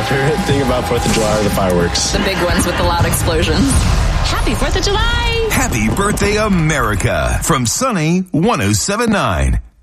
favorite thing about 4th of July are the fireworks. The big ones with the loud explosions. Happy 4th of July! Happy birthday, America, from Sunny 107.9.